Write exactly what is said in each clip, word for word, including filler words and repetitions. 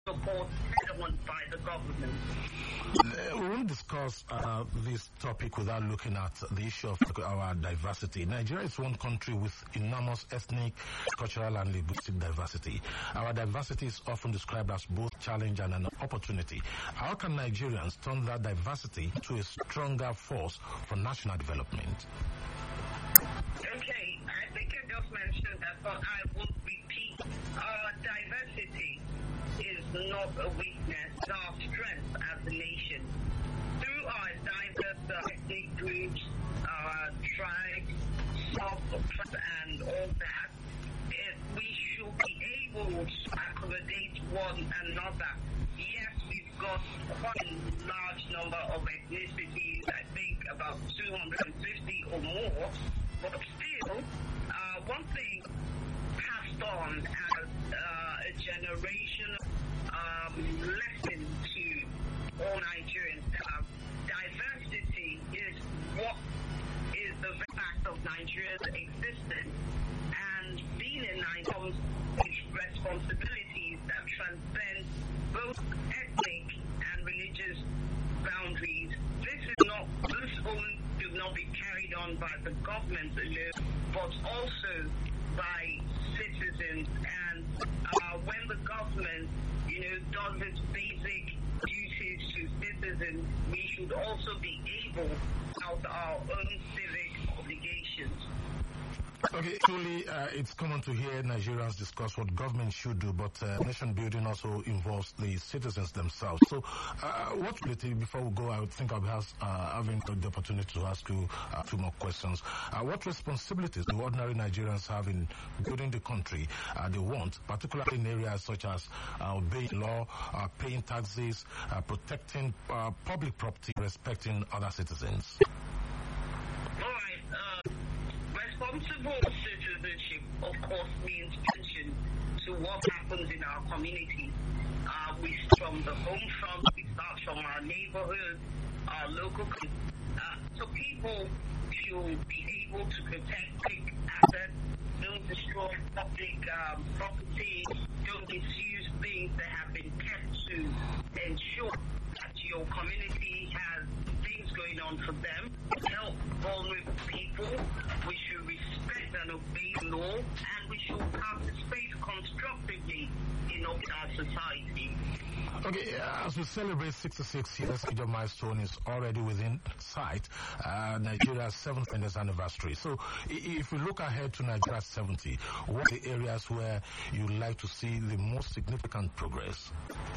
support anyone by the government. We won't discuss uh, this topic without looking at the issue of our diversity. Nigeria is one country with enormous ethnic, cultural, and linguistic diversity. Our diversity is often described as both challenge and an opportunity. How can Nigerians turn that diversity to a stronger force for national development? Okay, I think I just mentioned that, but I will repeat. Our diversity is not a weakness, it's our strength as a nation. Through our diverse ethnic groups, our tribes, subcultures, and all that, it, we should be able to accommodate one another. Yes, we've got quite a large number of ethnicities, I think about two hundred fifty or more, but still, uh, one thing passed on as uh, a generation um, lesson to all Nigerians. Uh, diversity is what is the fact of Nigeria's existence, and being in Nigeria comes with responsibilities that transcend both ethnic and religious boundaries. This is not, this only should not be carried on by the government alone, but also by citizens. And uh, when the government, you know, does its basic duties to citizens, we should also be able to out our own civic obligations. Okay, truly, uh, it's common to hear Nigerians discuss what government should do, but uh, nation building also involves the citizens themselves. So, uh, what really, before we go, I would think I'll be has, uh, having the opportunity to ask you uh, two more questions. Uh, what responsibilities do ordinary Nigerians have in building the country uh, they want, particularly in areas such as uh, obeying law, uh, paying taxes, uh, protecting uh, public property, respecting other citizens? All right. Uh Responsible citizenship, of course, means attention to what happens in our community. Uh, we start from the home front, we start from our neighborhood, our local community. Uh, so people should be able to protect public assets, don't destroy public um, property, don't misuse things that have been kept to ensure that your community has things going on for them, help vulnerable people. We should respect and obey law, and we should participate constructively in our society. Okay, uh, as we celebrate sixty-six years, major milestone is already within sight. Uh, Nigeria's seventh anniversary. So, if we look ahead to Nigeria's seventy, what are the areas where you like to see the most significant progress?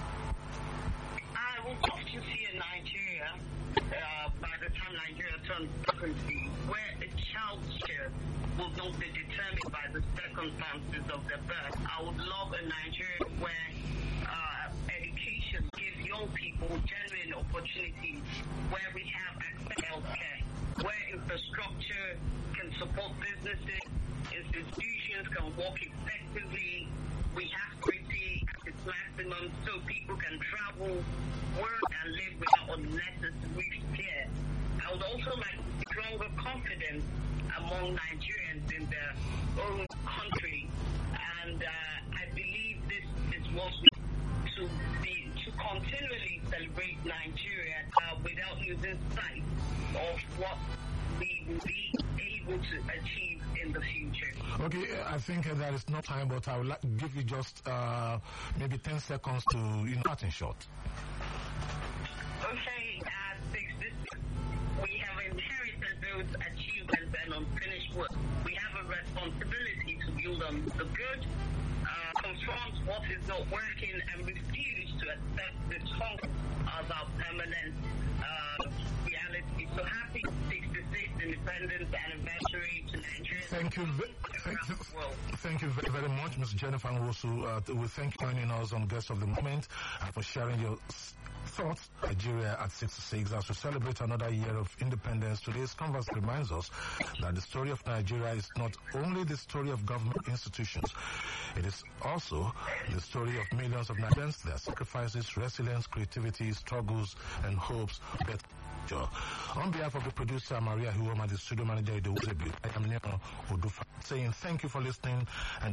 I would love to see a Nigeria, uh, by the time Nigeria turns seventy, where a child's share will not be determined by the circumstances of their birth. I would love a Nigeria where uh, education gives young people genuine opportunities, where we have access to healthcare, where infrastructure can support businesses, institutions can work effectively, we have security at its maximum so people can travel, work, and live without unnecessary fear. I would also like to see stronger confidence among Nigerians in their own country, and uh, I believe this is what we to be to continually celebrate Nigeria uh, without losing sight of what we will be able to achieve in the future. Okay, I think uh, there is no time, but I would like to give you just uh, maybe ten seconds to you know, cut in short. Okay, at sixty-six, we have inherited those achievements and unfinished work. We have a responsibility to build on the good, uh, confront what is not working, and refuse to accept this hunger as our permanent uh, reality. So happy sixty-sixth Independence Anniversary to Nigeria. Thank you. Thank you, thank you very, very much, Miz Jennifer Nwosu. Uh, we thank you for joining us on Guest of the Moment and for sharing your thoughts. Nigeria at sixty-six, as we celebrate another year of independence. Today's converse reminds us that the story of Nigeria is not only the story of government institutions, it is also the story of millions of Nigerians, their sacrifices, resilience, creativity, struggles, and hopes. On behalf of the producer, Maria Huoma, the studio manager, I am Nemo Odufa, saying thank you for listening. And